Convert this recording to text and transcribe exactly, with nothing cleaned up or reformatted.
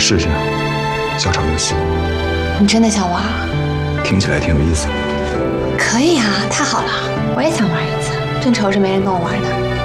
试试小场游戏。 你真的想玩？ 听起来挺有意思。 可以啊，太好了，我也想玩一次，正愁着没人跟我玩呢。